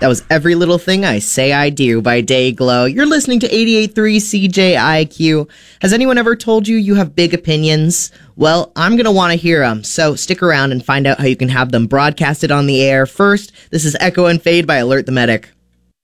That was Every Little Thing I Say I Do by Dayglow. You're listening to 88.3 CJIQ. Has anyone ever told you you have big opinions? Well, I'm going to want to hear them, so stick around and find out how you can have them broadcasted on the air. First, this is Echo and Fade by Alert the Medic.